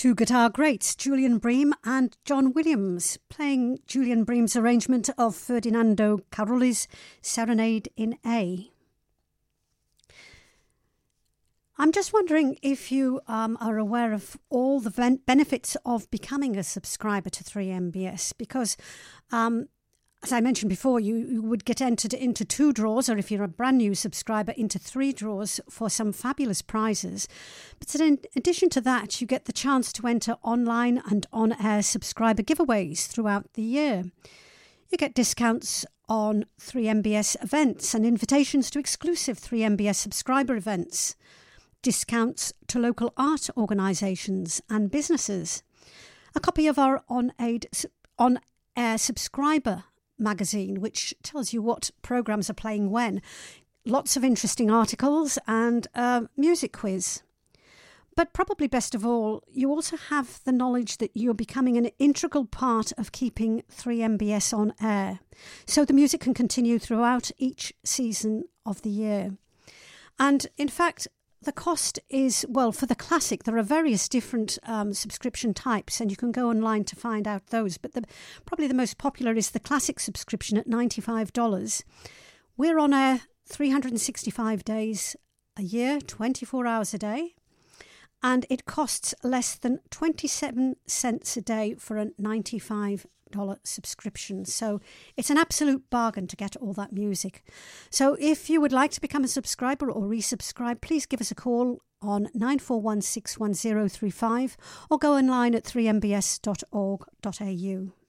Two guitar greats, Julian Bream and John Williams, playing Julian Bream's arrangement of Ferdinando Carulli's Serenade in A. I'm just wondering if you are aware of all the benefits of becoming a subscriber to 3MBS, because as I mentioned before, you would get entered into 2 draws, or if you're a brand new subscriber, into 3 draws for some fabulous prizes. But in addition to that, you get the chance to enter online and on-air subscriber giveaways throughout the year. You get discounts on 3MBS events and invitations to exclusive 3MBS subscriber events, discounts to local art organisations and businesses, a copy of our on-air subscriber magazine, which tells you what programmes are playing when, lots of interesting articles and a music quiz. But probably best of all, you also have the knowledge that you're becoming an integral part of keeping 3MBS on air, so the music can continue throughout each season of the year. And in fact, the cost is, well, for the classic, there are various different subscription types, and you can go online to find out those. But probably the most popular is the classic subscription at $95. We're on air 365 days a year, 24 hours a day, and it costs less than 27 cents a day for a $95 subscription. So it's an absolute bargain to get all that music. So if you would like to become a subscriber or resubscribe, please give us a call on 94161035 or go online at 3mbs.org.au.